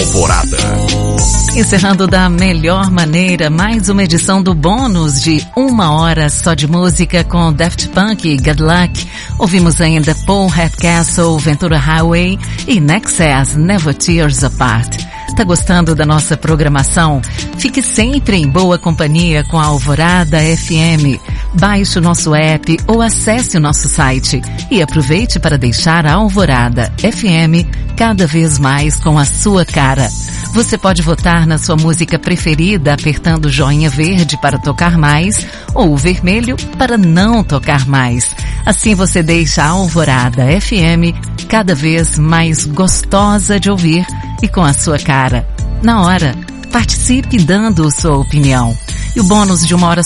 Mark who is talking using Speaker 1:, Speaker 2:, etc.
Speaker 1: Alvorada.
Speaker 2: Encerrando da melhor maneira mais uma edição do bônus de 1 hora só de música com Daft Punk e Good Luck. Ouvimos ainda Paul Hardcastle, Ventura Highway e Nexus, Never Tears Apart. Tá gostando da nossa programação? Fique sempre em boa companhia com a Alvorada FM. Baixe o nosso app ou acesse o nosso site e aproveite para deixar a Alvorada FM cada vez mais com a sua cara. Você pode votar na sua música preferida apertando o joinha verde para tocar mais ou o vermelho para não tocar mais. Assim você deixa a Alvorada FM cada vez mais gostosa de ouvir e com a sua cara. Na hora, participe dando sua opinião. E o bônus de 1 hora